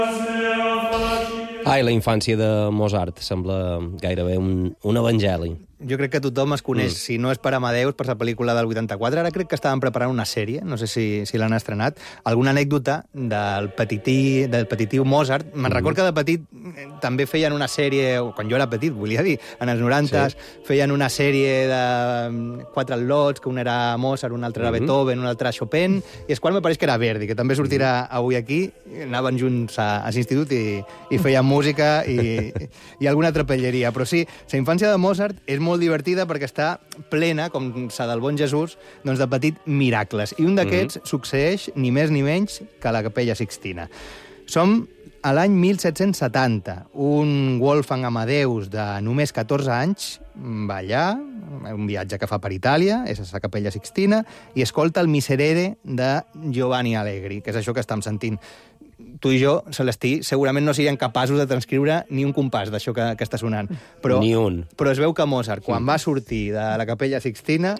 Ai, la infància de Mozart sembla gairebé un evangeli. Jo crec que tothom es coneix, si no és per Amadeus, per la pel·lícula del 84. Ara crec que estaven preparant una sèrie, no sé si l'han estrenat. Alguna anècdota del petitiu Mozart. Me'n record que de petit també feien una sèrie, quan jo era petit, volia dir, en els 90s, feien una sèrie de 4 al·lots, que un era Mozart, un altre era Beethoven, un altre Chopin, i Esqual me pareix que era Verdi, que també sortirà avui aquí. Anaven junts a l'institut i feien música i alguna trapelleria. Però sí, la infància de Mozart és molt divertida perquè està plena, com sa del bon Jesús, doncs de petits miracles. I un d'aquests succeeix ni més ni menys que a la Capella Sixtina. Som a l'any 1770. Un Wolfgang Amadeus de només 14 anys va allà, un viatge que fa per Itàlia, és a la Capella Sixtina, i escolta el Miserere de Giovanni Allegri, que és això que estem sentint. Tu i jo, Celestí, segurament no serien capaços de transcriure ni un compàs d'això que està sonant. Ni un. Però es veu que Mozart, quan va sortir de la Capella Sixtina,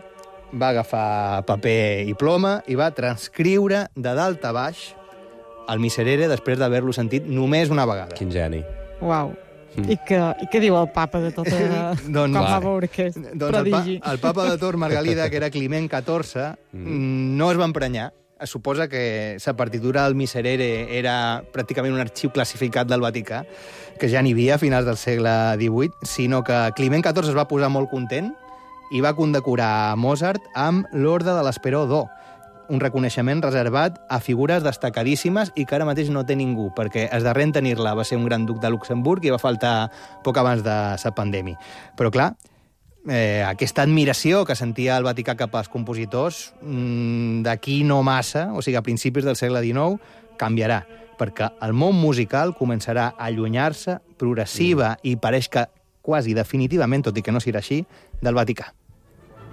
va agafar paper i ploma i va transcriure de dalt a baix el Miserere després d'haver-lo sentit només una vegada. Quin geni. Uau. I què diu el papa de tot com va veure aquest prodigi? El papa de Tor Margalida, que era Climent XIV, no es va emprenyar. Es suposa que la partitura del Miserere era pràcticament un arxiu classificat del Vaticà, que ja n'hi havia a finals del segle XVIII, sinó que Climent XIV es va posar molt content i va condecorar Mozart amb l'Orde de l'Esperó d'Or, un reconeixement reservat a figures destacadíssimes i que ara mateix no té ningú, perquè el darrer en tenir-la va ser un gran duc de Luxemburg i va faltar poc abans de la pandèmia. Però clar, aquesta admiració que sentia el Vaticà cap als compositors d'aquí no massa, o sigui, a principis del segle XIX, canviarà, perquè el món musical començarà a allunyar-se progressiva i pareix que quasi definitivament, tot i que no serà així, del Vaticà.